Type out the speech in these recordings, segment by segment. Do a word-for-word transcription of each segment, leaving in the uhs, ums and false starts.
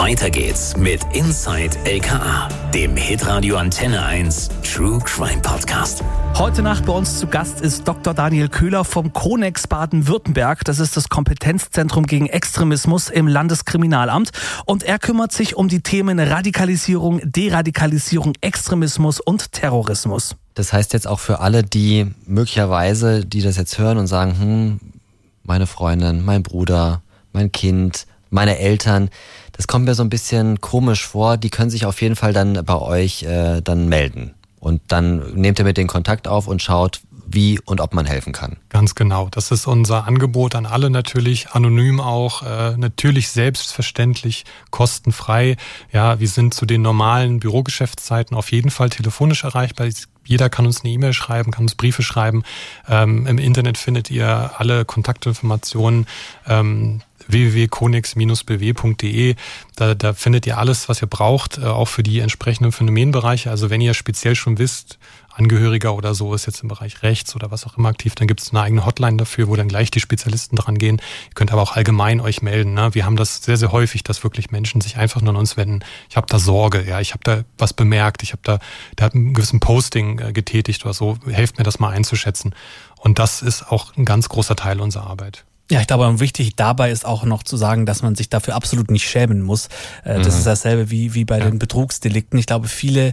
Weiter geht's mit Inside L K A, dem Hitradio Antenne eins True Crime Podcast. Heute Nacht bei uns zu Gast ist Doktor Daniel Köhler vom Konex Baden-Württemberg. Das ist das Kompetenzzentrum gegen Extremismus im Landeskriminalamt. Und er kümmert sich um die Themen Radikalisierung, Deradikalisierung, Extremismus und Terrorismus. Das heißt jetzt auch für alle, die möglicherweise, die das jetzt hören und sagen, hm, meine Freundin, mein Bruder, mein Kind, meine Eltern, das kommt mir so ein bisschen komisch vor, die können sich auf jeden Fall dann bei euch äh, dann melden. Und dann nehmt ihr mit den Kontakt auf und schaut, wie und ob man helfen kann. Ganz genau. Das ist unser Angebot an alle natürlich, anonym auch, äh, natürlich selbstverständlich, kostenfrei. Ja, wir sind zu den normalen Bürogeschäftszeiten auf jeden Fall telefonisch erreichbar. Jeder kann uns eine E-Mail schreiben, kann uns Briefe schreiben. Ähm, im Internet findet ihr alle Kontaktinformationen. Ähm, w w w punkt konex b w punkt d e. Da, da findet ihr alles, was ihr braucht, äh, auch für die entsprechenden Phänomenbereiche. Also wenn ihr speziell schon wisst, Angehöriger oder so ist jetzt im Bereich Rechts oder was auch immer aktiv, dann gibt es eine eigene Hotline dafür, wo dann gleich die Spezialisten dran gehen. Ihr könnt aber auch allgemein euch melden. Ne? Wir haben das sehr, sehr häufig, dass wirklich Menschen sich einfach nur an uns wenden. Ich habe da Sorge, ja, ich habe da was bemerkt, ich habe da, da hat einen gewissen Posting äh, getätigt oder so. Helft mir das mal einzuschätzen. Und das ist auch ein ganz großer Teil unserer Arbeit. Ja, ich glaube, wichtig dabei ist auch noch zu sagen, dass man sich dafür absolut nicht schämen muss. Das mhm. ist dasselbe wie, wie bei ja. den Betrugsdelikten. Ich glaube, viele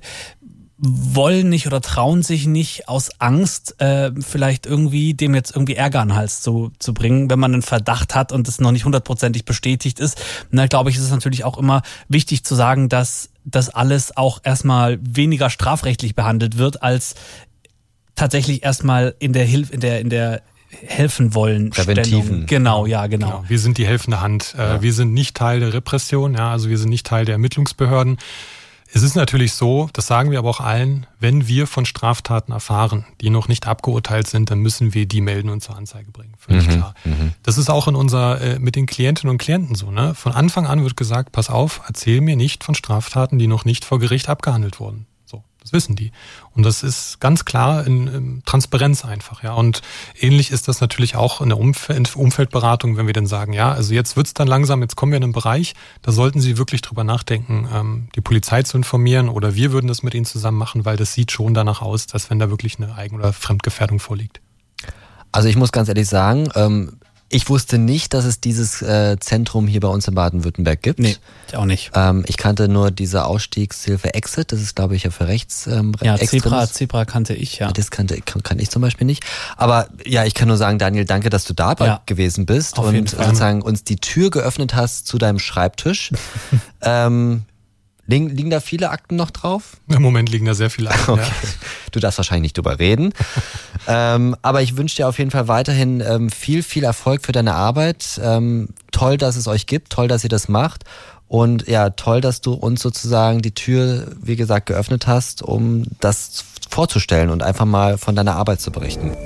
wollen nicht oder trauen sich nicht aus Angst, äh, vielleicht irgendwie dem jetzt irgendwie Ärger an den Hals zu, zu bringen, wenn man einen Verdacht hat und es noch nicht hundertprozentig bestätigt ist. Und da glaube ich, ist es natürlich auch immer wichtig zu sagen, dass das alles auch erstmal weniger strafrechtlich behandelt wird, als tatsächlich erstmal in der Hilfe, in der, in der helfen wollen. Präventiven. Stellung. Genau, ja, genau. genau. Wir sind die helfende Hand. Ja. Wir sind nicht Teil der Repression, ja, also wir sind nicht Teil der Ermittlungsbehörden. Es ist natürlich so, das sagen wir aber auch allen, wenn wir von Straftaten erfahren, die noch nicht abgeurteilt sind, dann müssen wir die melden und zur Anzeige bringen. Völlig mhm, klar. Mhm. Das ist auch in unser, äh, mit den Klientinnen und Klienten so, ne? Von Anfang an wird gesagt, pass auf, erzähl mir nicht von Straftaten, die noch nicht vor Gericht abgehandelt wurden. Das wissen die. Und das ist ganz klar in, in Transparenz einfach, ja. Und ähnlich ist das natürlich auch in der Umfeld, Umfeldberatung, wenn wir dann sagen, ja, also jetzt wird's dann langsam, jetzt kommen wir in einen Bereich, da sollten Sie wirklich drüber nachdenken, ähm, die Polizei zu informieren oder wir würden das mit Ihnen zusammen machen, weil das sieht schon danach aus, dass wenn da wirklich eine Eigen- oder Fremdgefährdung vorliegt. Also ich muss ganz ehrlich sagen, ähm, ich wusste nicht, dass es dieses äh, Zentrum hier bei uns in Baden-Württemberg gibt. Nee, ich auch nicht. Ähm, ich kannte nur diese Ausstiegshilfe Exit, das ist glaube ich ja für Rechts. Ähm, ja, Zebra, Zebra kannte ich, ja. Das kannte kann, kann ich zum Beispiel nicht. Aber ja, ich kann nur sagen, Daniel, danke, dass du da ja. gewesen bist Auf und sozusagen uns die Tür geöffnet hast zu deinem Schreibtisch. ähm, Liegen, liegen da viele Akten noch drauf? Im Moment liegen da sehr viele Akten, okay. ja. Du darfst wahrscheinlich nicht drüber reden. ähm, aber ich wünsche dir auf jeden Fall weiterhin ähm, viel, viel Erfolg für deine Arbeit. Ähm, toll, dass es euch gibt, toll, dass ihr das macht. Und ja, toll, dass du uns sozusagen die Tür, wie gesagt, geöffnet hast, um das vorzustellen und einfach mal von deiner Arbeit zu berichten.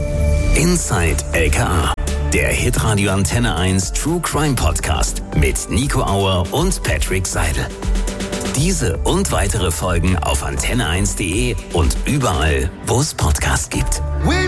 Inside L K A, der Hitradio Antenne eins True Crime Podcast mit Nico Auer und Patrick Seidel. Diese und weitere Folgen auf antenne eins punkt de und überall, wo es Podcasts gibt.